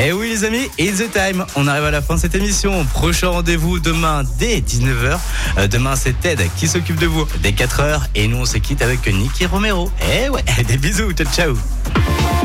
Eh oui les amis, it's the time. On arrive à la fin de cette émission. Prochain rendez-vous demain dès 19h. Demain c'est Ted qui s'occupe de vous dès 4h. Et nous on se quitte avec Nicky Romero. Eh ouais, des bisous, ciao ciao.